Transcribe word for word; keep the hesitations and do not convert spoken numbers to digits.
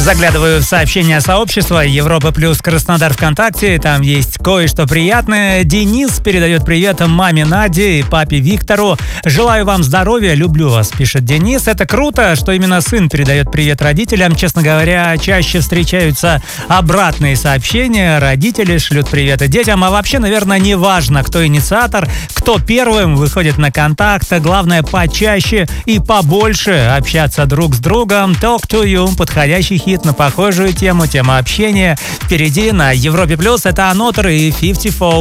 Заглядываю в сообщение сообщества Европа Плюс Краснодар ВКонтакте. Там есть кое-что приятное. Денис передает привет маме Наде и папе Виктору. Желаю вам здоровья, люблю вас, пишет Денис. Это круто, что именно сын передает привет родителям. Честно говоря, чаще встречаются обратные сообщения. Родители шлют приветы детям. А вообще, наверное, не важно, кто инициатор, кто первым выходит на контакт. Главное, почаще и побольше общаться друг с другом. Talk to you. Подходящий хит на похожую тему, тема общения. Впереди на Европе Плюс это Анотер и пятьдесят четыре.